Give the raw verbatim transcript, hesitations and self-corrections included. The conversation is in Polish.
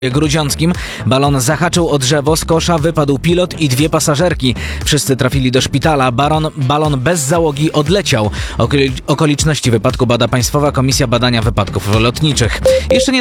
Grudziąckim balon zahaczył o drzewo, z kosza wypadł pilot i dwie pasażerki. Wszyscy trafili do szpitala. Baron, balon bez załogi odleciał. Okoliczności wypadku bada Państwowa Komisja Badania Wypadków Lotniczych. Jeszcze nie